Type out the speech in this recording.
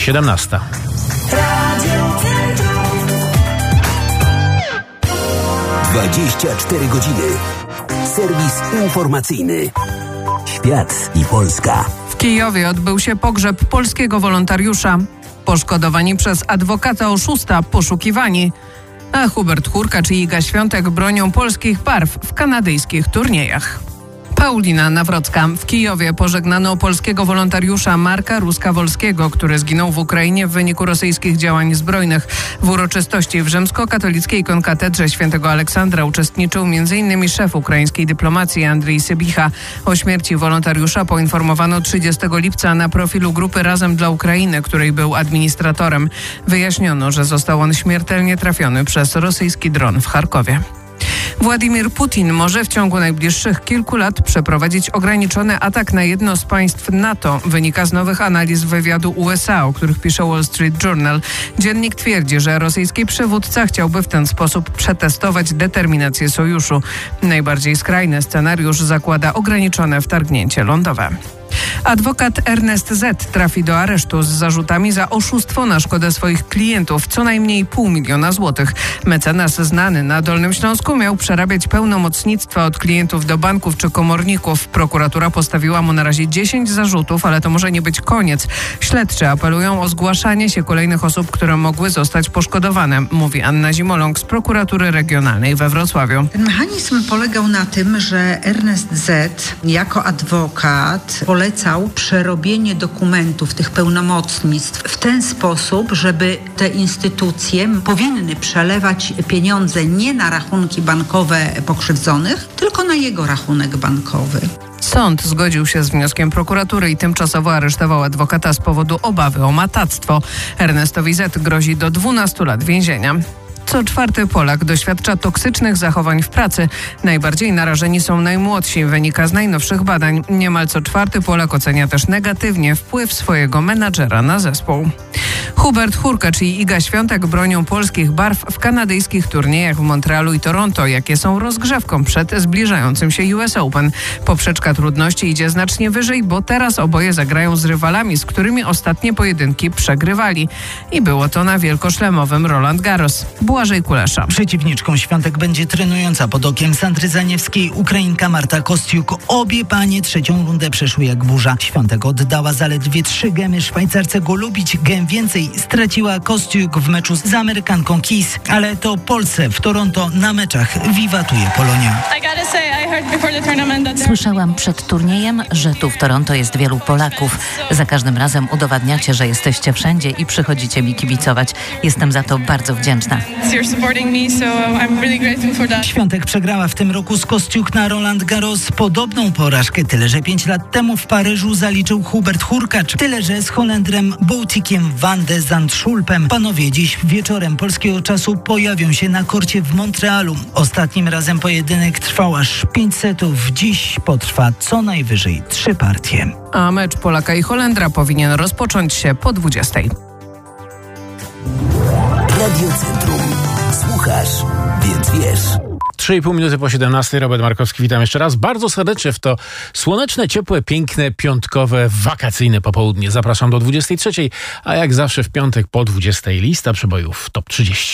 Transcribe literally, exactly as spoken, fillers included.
siedemnasta. dwadzieścia cztery godziny. Serwis informacyjny. Świat i Polska. W Kijowie odbył się pogrzeb polskiego wolontariusza. Poszkodowani przez adwokata oszusta poszukiwani. A Hubert Hurkacz i Iga Świątek bronią polskich barw w kanadyjskich turniejach. Paulina Nawrocka. W Kijowie pożegnano polskiego wolontariusza Marka Ruska-Wolskiego, który zginął w Ukrainie w wyniku rosyjskich działań zbrojnych. W uroczystości w rzymskokatolickiej konkatedrze świętego Aleksandra uczestniczył między innymi szef ukraińskiej dyplomacji Andrii Sybicha. O śmierci wolontariusza poinformowano trzydziestego lipca na profilu grupy Razem dla Ukrainy, której był administratorem. Wyjaśniono, że został on śmiertelnie trafiony przez rosyjski dron w Charkowie. Władimir Putin może w ciągu najbliższych kilku lat przeprowadzić ograniczony atak na jedno z państw NATO, wynika z nowych analiz wywiadu U S A, o których pisze Wall Street Journal. Dziennik twierdzi, że rosyjski przywódca chciałby w ten sposób przetestować determinację sojuszu. Najbardziej skrajny scenariusz zakłada ograniczone wtargnięcie lądowe. Adwokat Ernest Z. trafi do aresztu z zarzutami za oszustwo na szkodę swoich klientów, co najmniej pół miliona złotych. Mecenas znany na Dolnym Śląsku miał przerabiać pełnomocnictwa od klientów do banków czy komorników. Prokuratura postawiła mu na razie dziesięć zarzutów, ale to może nie być koniec. Śledczy apelują o zgłaszanie się kolejnych osób, które mogły zostać poszkodowane, mówi Anna Zimoląg z prokuratury regionalnej we Wrocławiu. Ten mechanizm polegał na tym, że Ernest Z. jako adwokat polecał przerobienie dokumentów, tych pełnomocnictw w ten sposób, żeby te instytucje powinny przelewać pieniądze nie na rachunki bankowe pokrzywdzonych, tylko na jego rachunek bankowy. Sąd zgodził się z wnioskiem prokuratury i tymczasowo aresztował adwokata z powodu obawy o matactwo. Ernestowi Z. grozi do dwunastu lat więzienia. Co czwarty Polak doświadcza toksycznych zachowań w pracy. Najbardziej narażeni są najmłodsi, wynika z najnowszych badań. Niemal co czwarty Polak ocenia też negatywnie wpływ swojego menadżera na zespół. Hubert Hurkacz i Iga Świątek bronią polskich barw w kanadyjskich turniejach w Montrealu i Toronto, jakie są rozgrzewką przed zbliżającym się U S Open. Poprzeczka trudności idzie znacznie wyżej, bo teraz oboje zagrają z rywalami, z którymi ostatnie pojedynki przegrywali. I było to na wielkoszlemowym Roland Garros. Błażej Kulesza. Przeciwniczką Świątek będzie trenująca pod okiem Sandry Zaniewskiej Ukrainka Marta Kostiuk. Obie panie trzecią rundę przeszły jak burza. Świątek oddała zaledwie trzy gemy Szwajcarce Golubić. Gem więcej straciła Kostiuk w meczu z Amerykanką Keys, ale to Polsce w Toronto na meczach wiwatuje Polonia. Słyszałam przed turniejem, że tu w Toronto jest wielu Polaków. Za każdym razem udowadniacie, że jesteście wszędzie i przychodzicie mi kibicować. Jestem za to bardzo wdzięczna. Świątek przegrała w tym roku z Kostiuk na Roland Garros podobną porażkę, tyle że pięć lat temu w Paryżu zaliczył Hubert Hurkacz, tyle że z Holendrem Boutikiem van de Zandschulpem. Panowie dziś wieczorem polskiego czasu pojawią się na korcie w Montrealu. Ostatnim razem pojedynek trwał aż pięć setów. Dziś potrwa co najwyżej trzy partie. A mecz Polaka i Holendra powinien rozpocząć się po dwudziestej. Radio Centrum. Słuchasz, więc wiesz. trzy i pół minuty po siedemnastej. Robert Markowski, witam jeszcze raz bardzo serdecznie w to słoneczne, ciepłe, piękne, piątkowe, wakacyjne popołudnie. Zapraszam do dwudziestej trzeciej, a jak zawsze w piątek po dwudziestej lista przebojów Top trzydzieści.